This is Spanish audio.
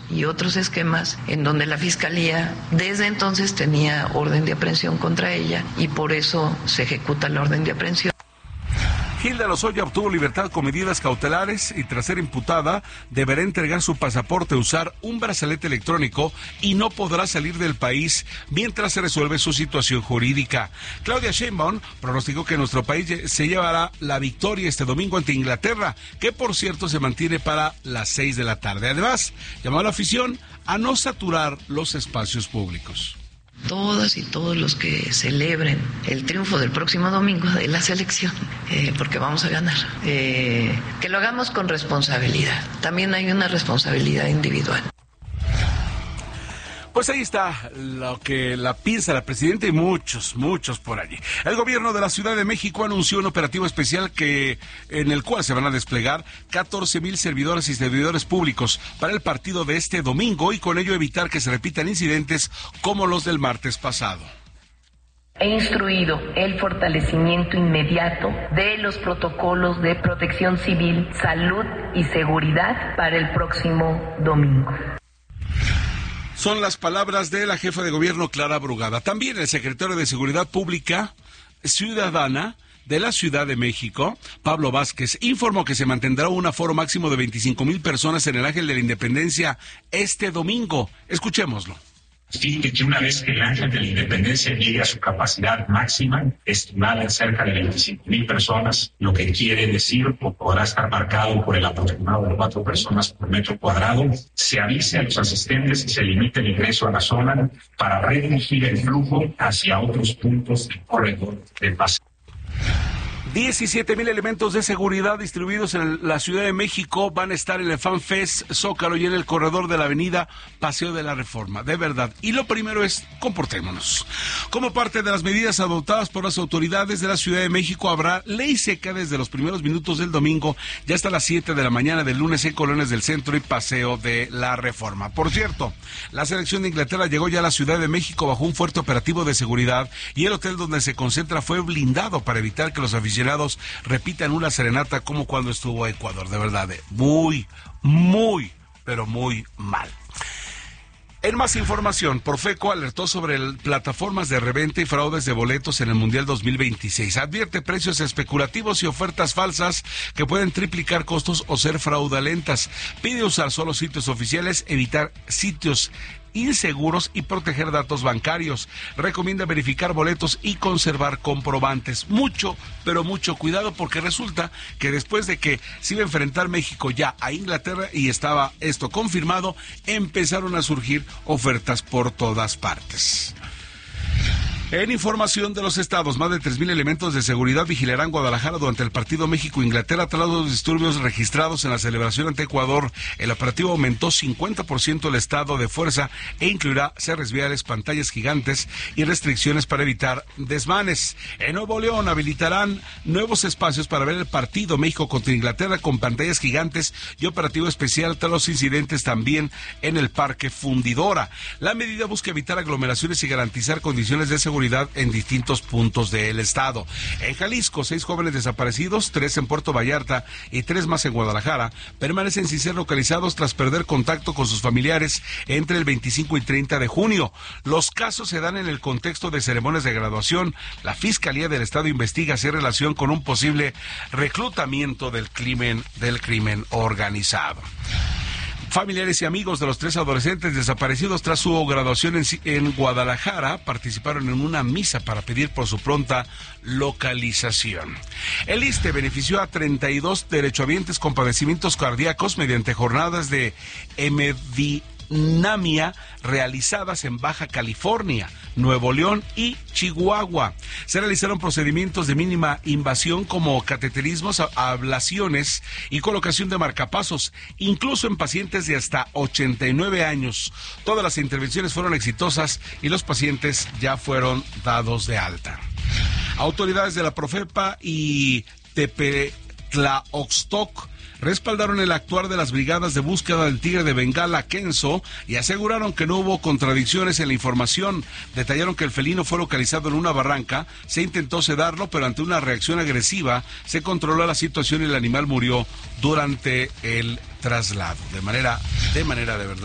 y otros esquemas en donde la Fiscalía desde entonces tenía orden de aprehensión contra ella y por eso se ejecuta la orden de aprehensión. Hilda Lozoya obtuvo libertad con medidas cautelares y tras ser imputada deberá entregar su pasaporte, usar un brazalete electrónico y no podrá salir del país mientras se resuelve su situación jurídica. Claudia Sheinbaum pronosticó que nuestro país se llevará la victoria este domingo ante Inglaterra, que por cierto se mantiene para las 6 de la tarde. Además, llamó a la afición a no saturar los espacios públicos. Todas y todos los que celebren el triunfo del próximo domingo de la selección, porque vamos a ganar, que lo hagamos con responsabilidad. También hay una responsabilidad individual. Pues ahí está lo que la piensa la presidenta y muchos por allí. El gobierno de la Ciudad de México anunció un operativo especial en el cual se van a desplegar 14,000 servidoras y servidores públicos para el partido de este domingo y con ello evitar que se repitan incidentes como los del martes pasado. He instruido el fortalecimiento inmediato de los protocolos de protección civil, salud y seguridad para el próximo domingo. Son las palabras de la jefa de gobierno, Clara Brugada. También el secretario de Seguridad Pública Ciudadana de la Ciudad de México, Pablo Vázquez, informó que se mantendrá un aforo máximo de 25,000 personas en el Ángel de la Independencia este domingo. Escuchémoslo. Sí, que una vez que el Ángel de la Independencia llegue a su capacidad máxima, estimada en cerca de 25,000 personas, lo que quiere decir, o podrá estar marcado por el aproximado de 4 personas por metro cuadrado, se avise a los asistentes y se limite el ingreso a la zona para redirigir el flujo hacia otros puntos del corredor del paseo. 17,000 elementos de seguridad distribuidos en la Ciudad de México van a estar en el FanFest Zócalo y en el corredor de la avenida Paseo de la Reforma. De verdad. Y lo primero es, comportémonos. Como parte de las medidas adoptadas por las autoridades de la Ciudad de México, habrá ley seca desde los primeros minutos del domingo ya hasta las 7 de la mañana del lunes en Colonias del Centro y Paseo de la Reforma. Por cierto, la selección de Inglaterra llegó ya a la Ciudad de México bajo un fuerte operativo de seguridad y el hotel donde se concentra fue blindado para evitar que los aficionados repitan una serenata como cuando estuvo Ecuador. De verdad, pero muy mal. En más información, Profeco alertó sobre plataformas de reventa y fraudes de boletos en el Mundial 2026. Advierte precios especulativos y ofertas falsas que pueden triplicar costos o ser fraudulentas. Pide usar solo sitios oficiales, evitar sitios inseguros y proteger datos bancarios. Recomienda verificar boletos y conservar comprobantes. Mucho, pero mucho cuidado, porque resulta que después de que se iba a enfrentar México ya a Inglaterra y estaba esto confirmado, empezaron a surgir ofertas por todas partes. En información de los estados, más de 3,000 elementos de seguridad vigilarán Guadalajara durante el partido México-Inglaterra tras los disturbios registrados en la celebración ante Ecuador. El operativo aumentó 50% el estado de fuerza e incluirá cerres viales, pantallas gigantes y restricciones para evitar desmanes. En Nuevo León habilitarán nuevos espacios para ver el partido México contra Inglaterra con pantallas gigantes y operativo especial tras los incidentes también en el Parque Fundidora. La medida busca evitar aglomeraciones y garantizar condiciones de seguridad en distintos puntos del estado. En Jalisco, 6 jóvenes desaparecidos, 3 en Puerto Vallarta y 3 más en Guadalajara, permanecen sin ser localizados tras perder contacto con sus familiares entre el 25 y 30 de junio. Los casos se dan en el contexto de ceremonias de graduación. La Fiscalía del Estado investiga si hay relación con un posible reclutamiento del crimen organizado. Familiares y amigos de los 3 adolescentes desaparecidos tras su graduación en Guadalajara participaron en una misa para pedir por su pronta localización. El ISSSTE benefició a 32 derechohabientes con padecimientos cardíacos mediante jornadas de hemodinamia realizadas en Baja California, Nuevo León y Chihuahua. Se realizaron procedimientos de mínima invasión como cateterismos, ablaciones y colocación de marcapasos, incluso en pacientes de hasta 89 años. Todas las intervenciones fueron exitosas y los pacientes ya fueron dados de alta. Autoridades de la Profepa y Tepetlaoxtoc respaldaron el actuar de las brigadas de búsqueda del tigre de Bengala Kenzo y aseguraron que no hubo contradicciones en la información. Detallaron que el felino fue localizado en una barranca, se intentó sedarlo, pero ante una reacción agresiva se controló la situación y el animal murió durante el traslado. De manera de verdad